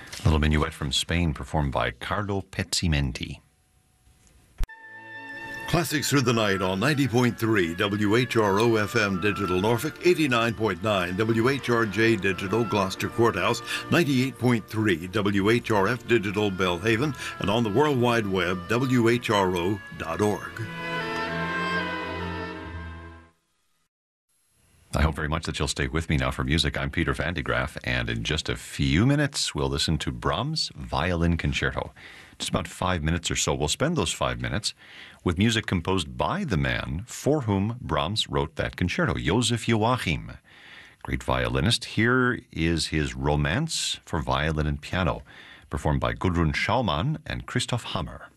Little minuet from Spain performed by Carlo Pezzimenti. Classics through the night on 90.3 WHRO FM Digital Norfolk, 89.9 WHRJ Digital Gloucester Courthouse, 98.3 WHRF Digital Belhaven, and on the World Wide Web, WHRO.org. I hope very much that you'll stay with me now for music. I'm Peter Van de Graaff, and in just a few minutes, we'll listen to Brahms' Violin Concerto. Just about 5 minutes or so. We'll spend those 5 minutes with music composed by the man for whom Brahms wrote that concerto, Joseph Joachim, great violinist. Here is his Romance for violin and piano, performed by Gudrun Schaumann and Christoph Hammer.